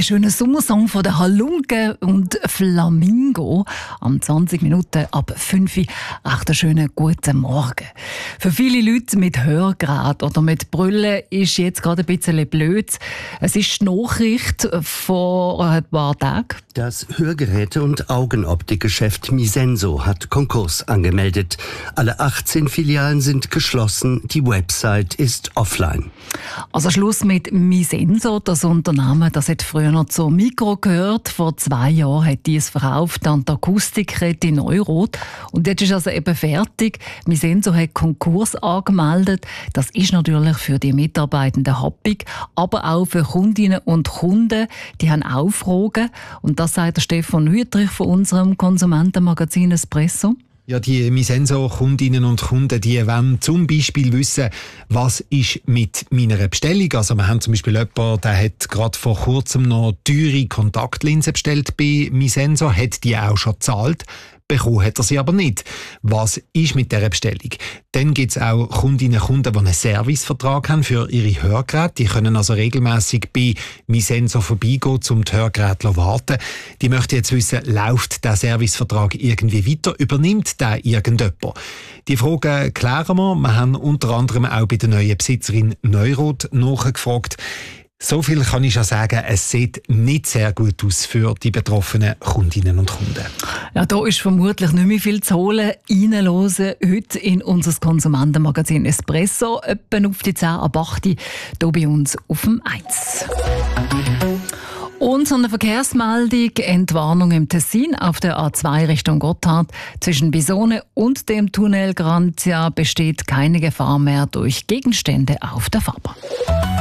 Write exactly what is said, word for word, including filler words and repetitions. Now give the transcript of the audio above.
Ein schöner Sommersong von den Halunken und Flamingo. Am zwanzig Minuten ab fünf Uhr. Recht einen schönen guten Morgen. Für viele Leute mit Hörgerät oder mit Brüllen ist jetzt gerade ein bisschen blöd. Es ist die Nachricht vor ein paar Tagen. Das Hörgeräte- und Augenoptikgeschäft Misenso hat Konkurs angemeldet. Alle achtzehn Filialen sind geschlossen. Die Website ist offline. Also Schluss mit Misenso. Das Unternehmen, das hat früher noch zur Mikro gehört. Vor zwei Jahren hat die es verkauft an die Akustikkette Neurot. Und jetzt ist also eben fertig. Misenso hat Konkurs angemeldet. Das ist natürlich für die Mitarbeitenden happig, aber auch für Kundinnen und Kunden. Die haben auch Fragen. Und das sagt der Stefan Hüttrich von unserem Konsumentenmagazin Espresso. Ja, die Misenso-Kundinnen und Kunden, die wollen zum Beispiel wissen, was ist mit meiner Bestellung. Also wir haben zum Beispiel jemanden, der hat gerade vor kurzem noch teure Kontaktlinsen bestellt bei Misenso, hat die auch schon gezahlt. Bekommen hat er sie aber nicht. Was ist mit dieser Bestellung? Dann gibt es auch Kundinnen und Kunden, die einen Servicevertrag haben für ihre Hörgeräte. Die können also regelmäßig bei Misenso vorbeigehen, um die Hörgeräte zu warten. Die möchten jetzt wissen, läuft der Servicevertrag irgendwie weiter? Übernimmt der irgendjemand? Die Fragen klären wir. Wir haben unter anderem auch bei der neuen Besitzerin Neurot nachgefragt. So viel kann ich schon sagen, es sieht nicht sehr gut aus für die betroffenen Kundinnen und Kunden. Ja, da ist vermutlich nicht mehr viel zu holen. Reinhören heute in unser Konsumentenmagazin Espresso, etwa auf die zehn ab acht Uhr, hier bei uns auf dem eins. Und so eine Verkehrsmeldung, Entwarnung im Tessin auf der A zwei Richtung Gotthard. Zwischen Bisone und dem Tunnel Grantia besteht keine Gefahr mehr durch Gegenstände auf der Fahrbahn.